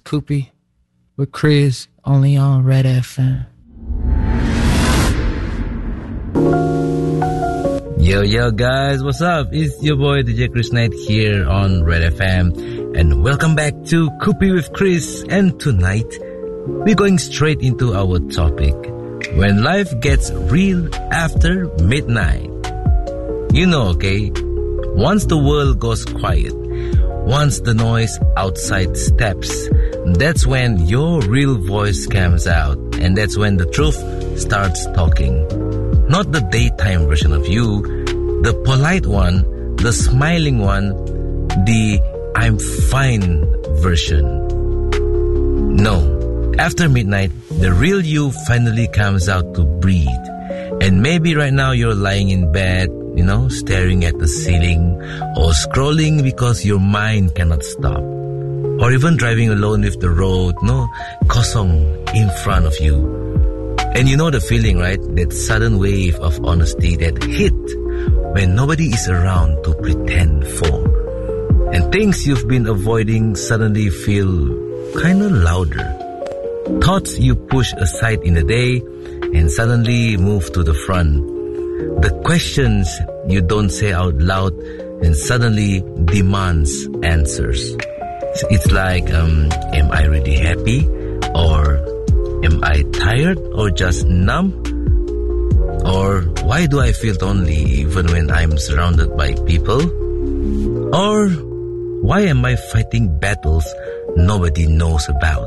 Koopy with Chris, only on Red FM. Yo guys, what's up? It's your boy DJ Chris Knight here on Red FM, and welcome back to Koopy with Chris. And tonight we're going straight into our topic: when life gets real after midnight. You know, okay? Once the world goes quiet, once the noise outside stops, that's when your real voice comes out, and that's when the truth starts talking. Not the daytime version of you, the polite one, the smiling one, the I'm fine version. No, after midnight, the real you finally comes out to breathe. And maybe right now you're lying in bed, staring at the ceiling, or scrolling because your mind cannot stop. Or even driving alone with the road, kosong in front of you. And you know the feeling, right? That sudden wave of honesty that hit when nobody is around to pretend for. And things you've been avoiding suddenly feel kinda louder. Thoughts you push aside in the day and suddenly move to the front. The questions you don't say out loud and suddenly demands answers. It's like, am I really happy? Or am I tired or just numb? Or why do I feel lonely even when I'm surrounded by people? Or why am I fighting battles nobody knows about?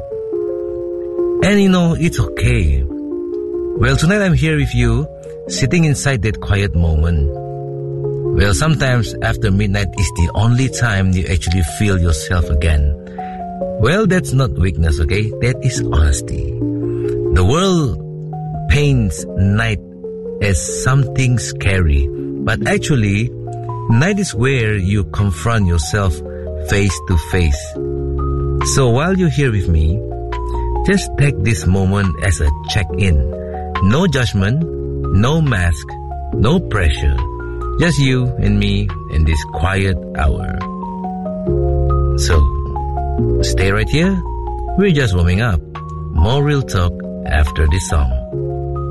And it's okay. Well, tonight I'm here with you, sitting inside that quiet moment. Well, sometimes after midnight is the only time you actually feel yourself again. Well, that's not weakness, okay? That is honesty. The world paints night as something scary, but actually, night is where you confront yourself face to face. So while you're here with me, just take this moment as a check-in. No judgment, no mask, no pressure. Just you and me in this quiet hour. So, stay right here. We're just warming up. More real talk after this song.